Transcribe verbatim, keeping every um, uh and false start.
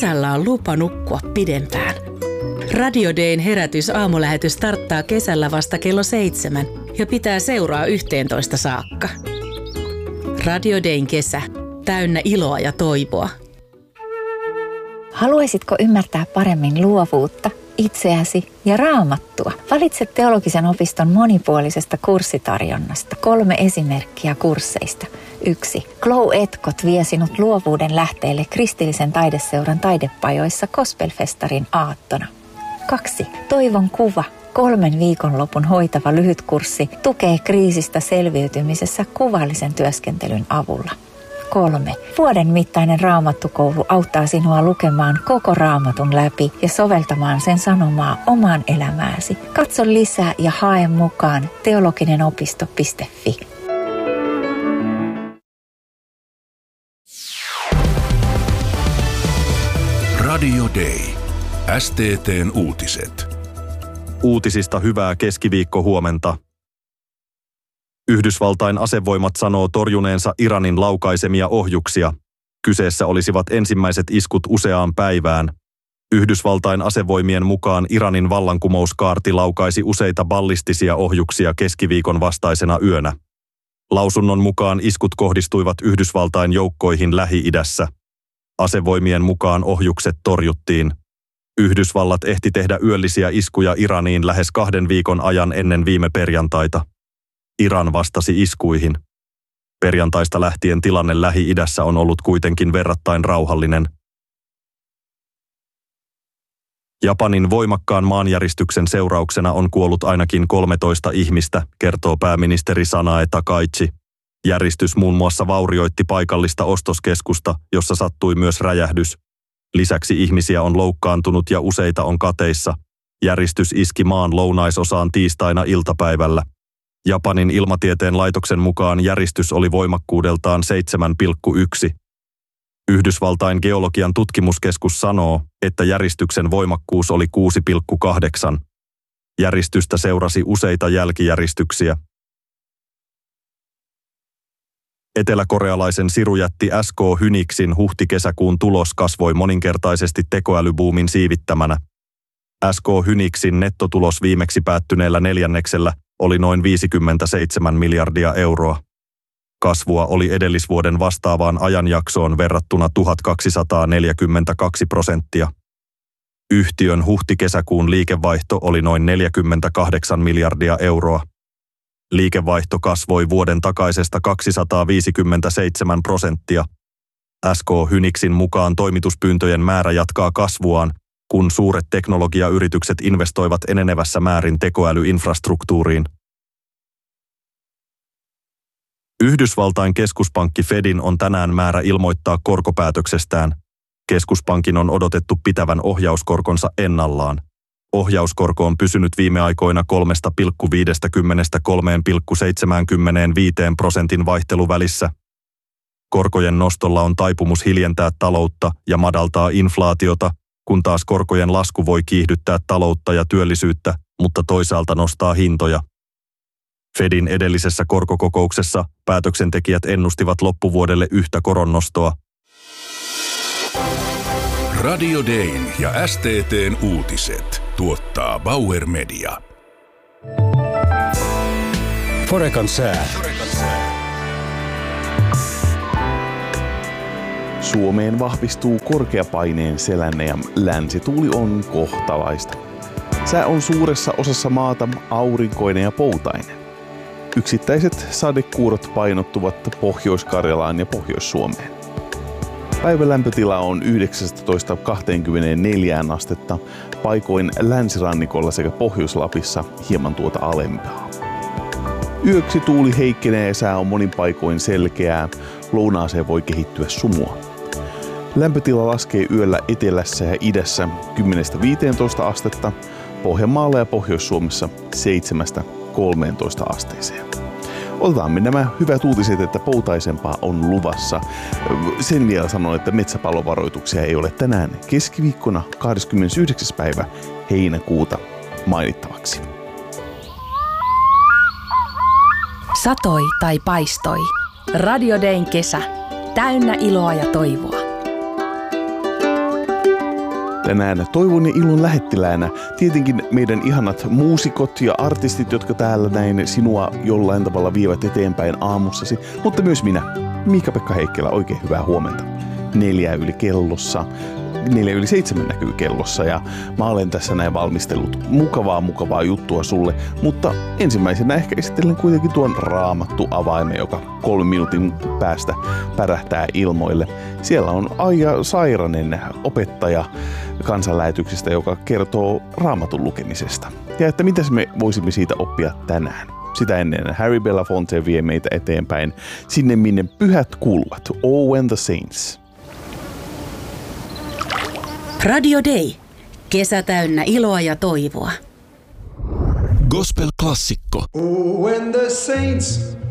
kesällä on lupa nukkua pidempään. Radio Dayn herätys aamulähetys starttaa kesällä vasta kello seitsemän ja pitää seuraa yhteentoista saakka. Radio Dayn kesä. Täynnä iloa ja toivoa. Haluaisitko ymmärtää paremmin luovuutta, itseäsi ja Raamattua? Valitse Teologisen opiston monipuolisesta kurssitarjonnasta kolme esimerkkiä kursseista. yksi. Glow Etkot vie sinut luovuuden lähteelle kristillisen taideseuran taidepajoissa Gospelfestarin aattona. kaksi. Toivon kuva. Kolmen viikonlopun hoitava lyhytkurssi tukee kriisistä selviytymisessä kuvallisen työskentelyn avulla. kolme. Vuoden mittainen raamattukoulu auttaa sinua lukemaan koko raamatun läpi ja soveltamaan sen sanomaa omaan elämääsi. Katso lisää ja hae mukaan teologinen-opisto piste fi. Radio Day. S T T:n uutiset. Uutisista hyvää keskiviikkohuomenta. Yhdysvaltain asevoimat sanoo torjuneensa Iranin laukaisemia ohjuksia. Kyseessä olisivat ensimmäiset iskut useaan päivään. Yhdysvaltain asevoimien mukaan Iranin vallankumouskaarti laukaisi useita ballistisia ohjuksia keskiviikon vastaisena yönä. Lausunnon mukaan iskut kohdistuivat Yhdysvaltain joukkoihin Lähi-idässä. Asevoimien mukaan ohjukset torjuttiin. Yhdysvallat ehti tehdä yöllisiä iskuja Iraniin lähes kahden viikon ajan ennen viime perjantaita. Iran vastasi iskuihin. Perjantaista lähtien tilanne Lähi-idässä on ollut kuitenkin verrattain rauhallinen. Japanin voimakkaan maanjäristyksen seurauksena on kuollut ainakin kolmetoista ihmistä, kertoo pääministeri Sanae Takaichi. Järistys muun muassa vaurioitti paikallista ostoskeskusta, jossa sattui myös räjähdys. Lisäksi ihmisiä on loukkaantunut ja useita on kateissa. Järistys iski maan lounaisosaan tiistaina iltapäivällä. Japanin ilmatieteen laitoksen mukaan järistys oli voimakkuudeltaan seitsemän pilkku yksi. Yhdysvaltain geologian tutkimuskeskus sanoo, että järistyksen voimakkuus oli kuusi pilkku kahdeksan. Järistystä seurasi useita jälkijäristyksiä. Eteläkorealaisen sirujätti S K Hynixin huhti-kesäkuun tulos kasvoi moninkertaisesti tekoälybuumin siivittämänä. S K Hynixin nettotulos viimeksi päättyneellä neljänneksellä oli noin viisikymmentäseitsemän miljardia euroa. Kasvua oli edellisvuoden vastaavaan ajanjaksoon verrattuna tuhatkaksisataaneljäkymmentäkaksi prosenttia. Yhtiön huhti-kesäkuun liikevaihto oli noin neljäkymmentäkahdeksan miljardia euroa. Liikevaihto kasvoi vuoden takaisesta kaksisataaviisikymmentäseitsemän prosenttia. S K Hynixin mukaan toimituspyyntöjen määrä jatkaa kasvuaan, kun suuret teknologiayritykset investoivat enenevässä määrin tekoälyinfrastruktuuriin. Yhdysvaltain keskuspankki Fedin on tänään määrä ilmoittaa korkopäätöksestään. Keskuspankin on odotettu pitävän ohjauskorkonsa ennallaan. Ohjauskorko on pysynyt viime aikoina kolme pilkku viisikymmentä kolme pilkku seitsemänkymmentäviisi prosentin vaihteluvälissä. Korkojen nostolla on taipumus hiljentää taloutta ja madaltaa inflaatiota, kun taas korkojen lasku voi kiihdyttää taloutta ja työllisyyttä, mutta toisaalta nostaa hintoja. Fedin edellisessä korkokokouksessa päätöksentekijät ennustivat loppuvuodelle yhtä koronnostoa. Radio Dayn ja S T T:n uutiset tuottaa Bauer Media. Forecan sää. Suomeen vahvistuu korkeapaineen selänne ja länsituuli on kohtalaista. Sää on suuressa osassa maata aurinkoinen ja poutainen. Yksittäiset sadekuurot painottuvat Pohjois-Karjalaan ja Pohjois-Suomeen. Päivän lämpötila on yhdeksäntoista kaksikymmentäneljä astetta, paikoin länsirannikolla sekä Pohjois-Lapissa hieman tuota alempaa. Yöksi tuuli heikkenee ja sää on monin paikoin selkeää, lounaaseen voi kehittyä sumua. Lämpötila laskee yöllä etelässä ja idässä kymmenestä viiteentoista astetta, Pohjanmaalla ja Pohjois-Suomessa seitsemästä kolmeentoista asteeseen. Otetaanme nämä hyvät uutiset, että poutaisempaa on luvassa. Sen vielä sanon, että metsäpalovaroituksia ei ole tänään keskiviikkona kahdeskymmenesyhdeksäs päivä heinäkuuta mainittavaksi. Satoi tai paistoi. Radio Dayn kesä. Täynnä iloa ja toivoa. Tänään toivon ja ilon lähettiläänä tietenkin meidän ihanat muusikot ja artistit, jotka täällä näin sinua jollain tavalla vievät eteenpäin aamussasi, mutta myös minä, Miika-Pekka Heikkilä, oikein hyvää huomenta. Neljä yli kellossa, neljä yli seitsemän näkyy kellossa ja mä olen tässä näin valmistellut mukavaa mukavaa juttua sulle, mutta ensimmäisenä ehkä esittelen kuitenkin tuon raamattu avaimen, joka kolmen minuutin päästä pärähtää ilmoille. Siellä on Aija Sairanen, opettaja kansanlähetyksestä, joka kertoo raamatun lukemisesta. Ja että mitäs me voisimme siitä oppia tänään. Sitä ennen Harry Belafonte vie meitä eteenpäin sinne, minne pyhät kuuluvat. Oh, and the Saints. Radio Day. Kesä täynnä iloa ja toivoa. Gospel-klassikko. Oh, when the saints